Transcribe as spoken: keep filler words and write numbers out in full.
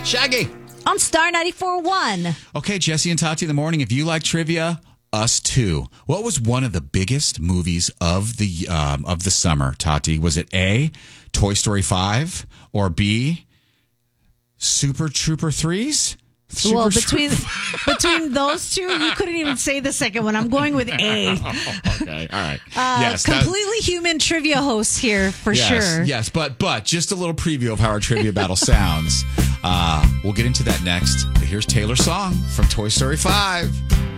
Shaggy. On Star ninety-four point one. Okay, Jesse and Tati in the morning. If you like trivia, us too. What was one of the biggest movies of the um, of the summer, Tati? Was it A, Toy Story five, or B, Super Trooper threes? Super Well, between Trooper- between those two, you couldn't even say the second one. I'm going with A. Okay, all right. Uh, yes, that- completely human trivia hosts here for yes, sure. Yes, but but just a little preview of how our trivia battle sounds. Uh, we'll get into that next. Here's Taylor's song from Toy Story five.